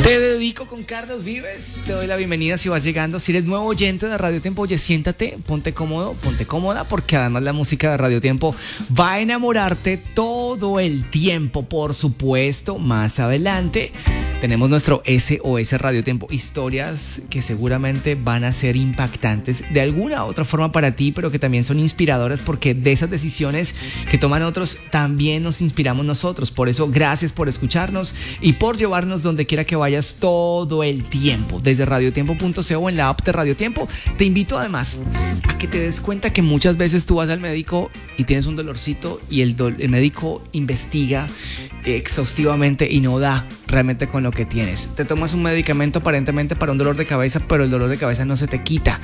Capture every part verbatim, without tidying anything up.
Te dedico con Carlos Vives. Te doy la bienvenida si vas llegando. Si eres nuevo oyente de Radio Tiempo, oye, siéntate, ponte cómodo, ponte cómoda, porque además la música de Radio Tiempo va a enamorarte todo el tiempo. Por supuesto, más adelante tenemos nuestro S O S Radio Tiempo. Historias que seguramente van a ser impactantes de alguna u otra forma para ti, pero que también son inspiradoras, porque de esas decisiones que toman otros también nos inspiramos nosotros. Por eso, gracias por escucharnos y por llevarnos donde quiera que vayas todo el tiempo, desde radiotiempo punto co o en la app de Radio Tiempo. Te invito además a que te des cuenta que muchas veces tú vas al médico y tienes un dolorcito y el, do- el médico investiga exhaustivamente y no da realmente con lo que tienes. Te tomas un medicamento aparentemente para un dolor de cabeza, pero el dolor de cabeza no se te quita.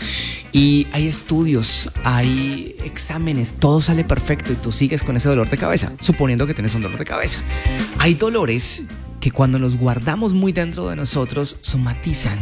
Y hay estudios, hay exámenes, todo sale perfecto y tú sigues con ese dolor de cabeza, suponiendo que tienes un dolor de cabeza. Hay dolores que cuando los guardamos muy dentro de nosotros somatizan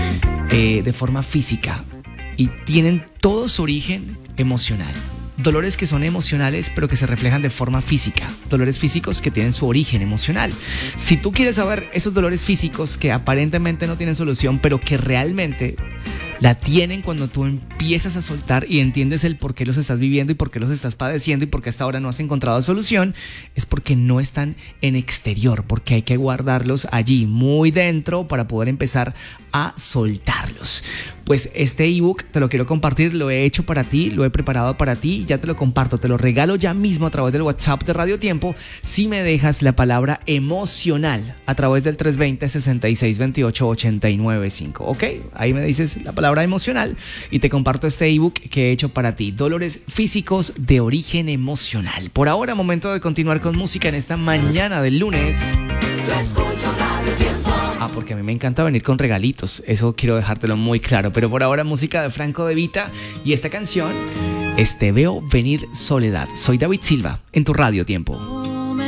eh, de forma física y tienen todo su origen emocional. Dolores que son emocionales pero que se reflejan de forma física. Dolores físicos que tienen su origen emocional. Si tú quieres saber esos dolores físicos que aparentemente no tienen solución, pero que realmente la tienen cuando tú empiezas a soltar y entiendes el por qué los estás viviendo y por qué los estás padeciendo y por qué hasta ahora no has encontrado solución, es porque no están en exterior, porque hay que guardarlos allí muy dentro para poder empezar a soltarlos. Pues este ebook te lo quiero compartir, lo he hecho para ti, lo he preparado para ti, ya te lo comparto, te lo regalo ya mismo a través del WhatsApp de Radio Tiempo si me dejas la palabra emocional a través del tres dos cero, seis seis dos ocho, ocho nueve cinco, ¿ok? Ahí me dices la palabra emocional y te comparto este ebook que he hecho para ti, Dolores físicos de origen emocional. Por ahora, momento de continuar con música en esta mañana del lunes. Yo escucho Radio Tiempo. Ah, porque a mí me encanta venir con regalitos, eso quiero dejártelo muy claro. Pero por ahora, música de Franco De Vita y esta canción es Te veo venir soledad. Soy David Silva en tu Radio Tiempo.